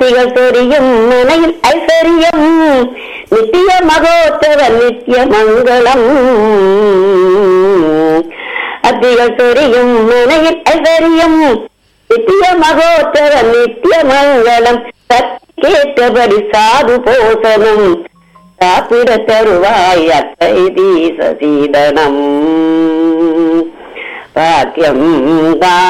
அத்திகள் சொரியும் மனையில் ஐஸ்வர்யம் நித்திய மகோத்சவ நித்திய மங்களம். அத்திகள் சொரியும் மனையில் ஐஸ்வர்யம் நித்திய மகோத்சவ நித்திய மங்களம். கேட்டபடி சாது போசனம் சாப்பிட தருவாய் அத்தை தீச சீதனம். பாக்கியம் தான்